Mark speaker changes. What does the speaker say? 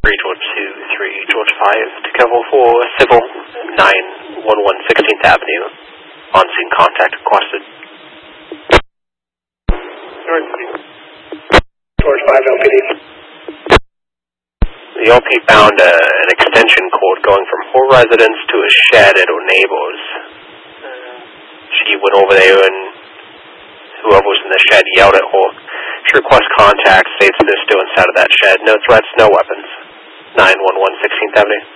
Speaker 1: George 2-3, George 5 to Kevil 4, Civil 911 16th Avenue. On-scene contact requested.
Speaker 2: George 5 LPD.
Speaker 1: The LP found an extension cord going from her residence to a shed at her neighbor's. She went over there and whoever was in the shed yelled at her. She requests contact, states they're still inside of that shed. No threats, no weapons. 911 16th Avenue.